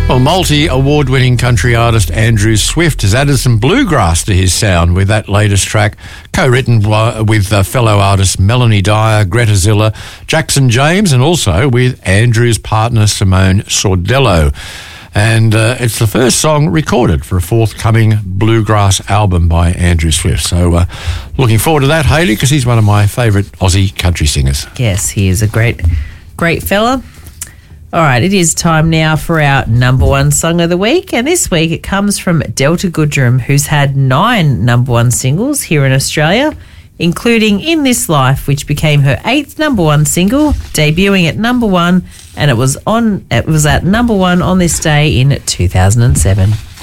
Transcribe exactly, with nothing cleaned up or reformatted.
Well, multi-award-winning country artist Andrew Swift has added some bluegrass to his sound with that latest track, co-written with uh, fellow artists Melanie Dyer, Greta Zilla, Jackson James, and also with Andrew's partner Simone Sordello. And uh, it's the first song recorded for a forthcoming bluegrass album by Andrew Swift. So uh, looking forward to that, Hayley, because he's one of my favourite Aussie country singers. Yes, he is a great, great fella. All right, it is time now for our number one song of the week. And this week it comes from Delta Goodrem, who's had nine number one singles here in Australia, including In This Life, which became her eighth number one single, debuting at number one, and it was on. It was at number one on this day in two thousand seven.